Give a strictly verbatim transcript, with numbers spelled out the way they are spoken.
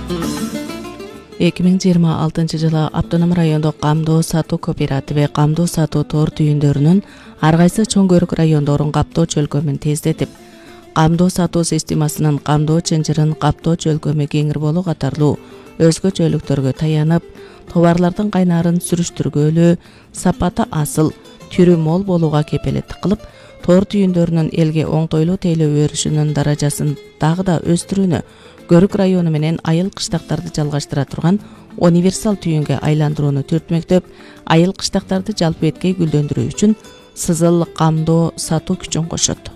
эки миң жыйырма алтынчы жылы автоном райондук камдоо сатуу кооперативи камдоо сатуу тоор түйүндөрүнүн ар кайсы чоң көрүк райондорун каптоо чөлкөмүн тездетип, камдоо сатуу системасынын камдоо чынжырын каптоо чөлкөмү кеңир болуу катарлуу өзгөчөлүктөргө таянып, товарлардын кайнарын сүрүштүргөлүү, сапаты асыл, түрү мол болууга кепелеттик кылып, тоор түйүндөрүнүн элге оңтойлуу тейлөө өрүшүнүн даражасын дагы да өстүрүүнү, Көрүк району менен айыл кыштактарды жалгаштыра турган универсал түйүнгө айландырууну түртмөктөп, айыл кыштактарды жалпы эткей гүлдөндүрүү үчүн Сызыл камдоо сатуу күчүн кошот.